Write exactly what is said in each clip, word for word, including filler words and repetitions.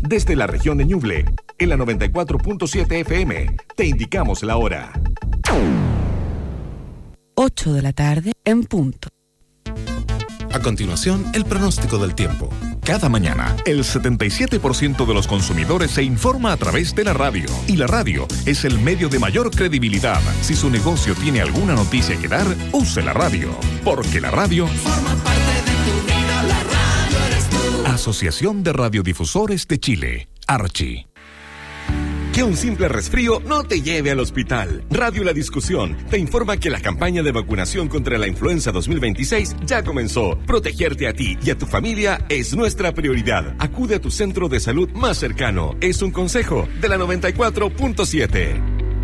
Desde la región de Ñuble, en la noventa y cuatro punto siete F M, te indicamos la hora. ocho de la tarde en punto. A continuación, el pronóstico del tiempo. Cada mañana, el setenta y siete por ciento de los consumidores se informa a través de la radio. Y la radio es el medio de mayor credibilidad. Si su negocio tiene alguna noticia que dar, use la radio. Porque la radio forma parte de tu vida. La radio eres tú. Asociación de Radiodifusores de Chile, Archi. Que un simple resfrío no te lleve al hospital. Radio La Discusión te informa que la campaña de vacunación contra la influenza dos mil veintiséis ya comenzó. Protegerte a ti y a tu familia es nuestra prioridad. Acude a tu centro de salud más cercano. Es un consejo de la noventa y cuatro punto siete.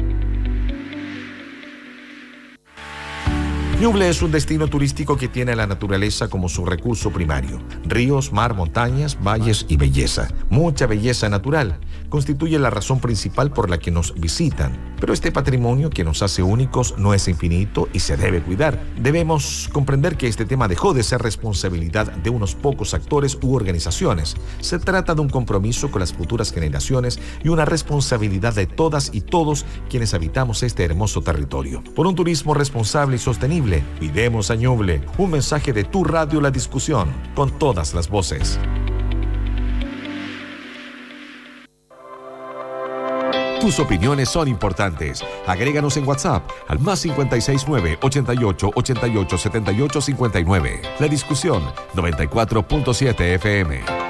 Ñuble es un destino turístico que tiene la naturaleza como su recurso primario. Ríos, mar, montañas, valles y belleza. Mucha belleza natural constituye la razón principal por la que nos visitan. Pero este patrimonio que nos hace únicos no es infinito y se debe cuidar. Debemos comprender que este tema dejó de ser responsabilidad de unos pocos actores u organizaciones. Se trata de un compromiso con las futuras generaciones y una responsabilidad de todas y todos quienes habitamos este hermoso territorio. Por un turismo responsable y sostenible, cuidemos a Ñuble. Un mensaje de tu radio La Discusión, con todas las voces. Tus opiniones son importantes. Agréganos en WhatsApp al más cincuenta y seis nueve, ochenta y ocho, ochenta y ocho, setenta y ocho, cincuenta y nueve. La Discusión, noventa y cuatro punto siete F M.